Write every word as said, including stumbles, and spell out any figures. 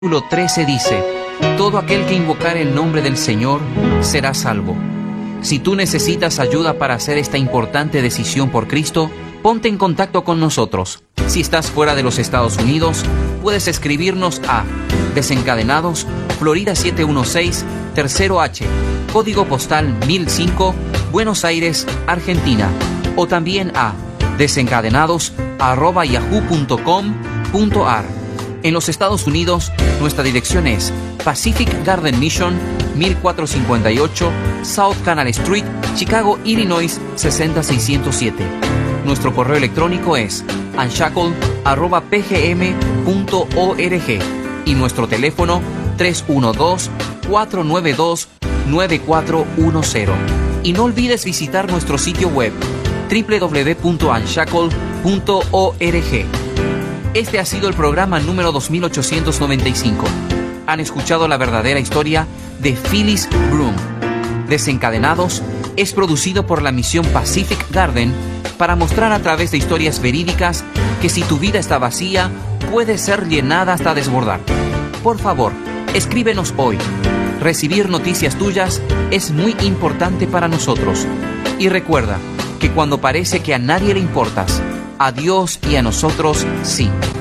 Versículo trece dice: todo aquel que invocare el nombre del Señor será salvo. Si tú necesitas ayuda para hacer esta importante decisión por Cristo, ponte en contacto con nosotros. Si estás fuera de los Estados Unidos, puedes escribirnos a Desencadenados, Florida siete uno seis, Tercero H, código postal mil cinco, Buenos Aires, Argentina, o también a desencadenados arroba yahoo punto com punto ar. En los Estados Unidos, nuestra dirección es Pacific Garden Mission, mil cuatrocientos cincuenta y ocho South Canal Street, Chicago, Illinois seis cero seiscientos siete. Nuestro correo electrónico es unshackled arroba p g m punto org y nuestro teléfono tres uno dos, cuatro nueve dos, nueve cuatro uno cero. Y no olvides visitar nuestro sitio web doble u doble u doble u punto unshackled punto org. Este ha sido el programa número dos mil ochocientos noventa y cinco. Han escuchado la verdadera historia de Phyllis Broom. Desencadenados es producido por la misión Pacific Garden para mostrar a través de historias verídicas que si tu vida está vacía, puede ser llenada hasta desbordar. Por favor, escríbenos hoy. Recibir noticias tuyas es muy importante para nosotros. Y recuerda que cuando parece que a nadie le importas, a Dios y a nosotros sí.